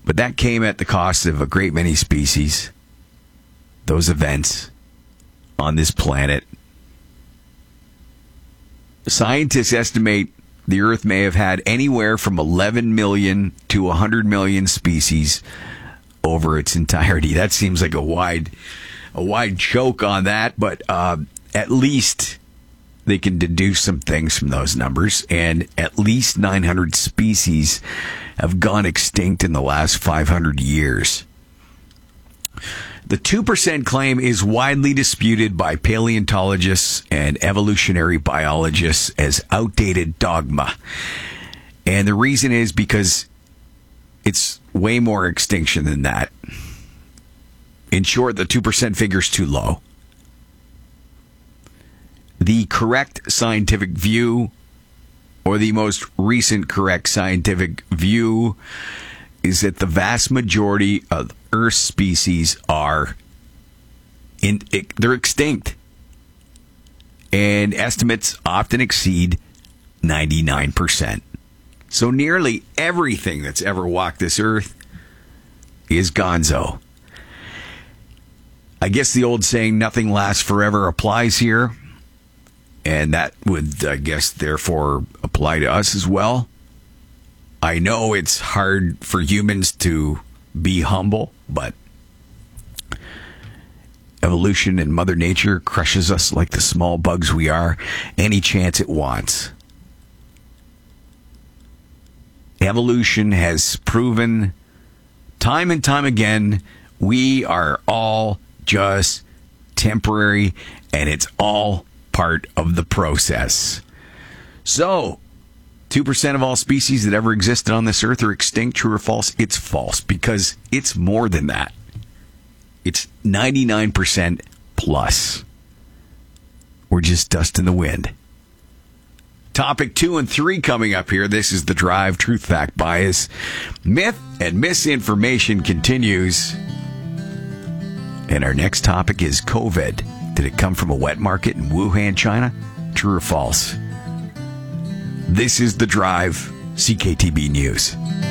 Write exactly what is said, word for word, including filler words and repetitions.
But that came at the cost of a great many species. Those events on this planet. Scientists estimate the Earth may have had anywhere from eleven million to one hundred million species over its entirety. That seems like a wide, a wide choke on that, but uh, at least they can deduce some things from those numbers, and at least nine hundred species have gone extinct in the last five hundred years. The two percent claim is widely disputed by paleontologists and evolutionary biologists as outdated dogma. And the reason is because it's way more extinction than that. In short, the two percent figure is too low. The correct scientific view, or the most recent correct scientific view, is that the vast majority of Earth's species are in, they're extinct. And estimates often exceed ninety-nine percent. So nearly everything that's ever walked this earth is gonzo. I guess the old saying, nothing lasts forever, applies here. And that would, I guess, therefore apply to us as well. I know it's hard for humans to be humble, but evolution and Mother Nature crushes us like the small bugs we are any chance it wants. Evolution has proven time and time again we are all just temporary, and it's all part of the process. So, two percent of all species that ever existed on this earth are extinct, true or false? It's false, because it's more than that. It's ninety-nine percent plus. We're just dust in the wind. Topic two and three coming up here. This is The Drive, Truth, Fact, Bias. Myth and misinformation continues. And our next topic is COVID. Did it come from a wet market in Wuhan, China? True or false? This is The Drive, C K T B News.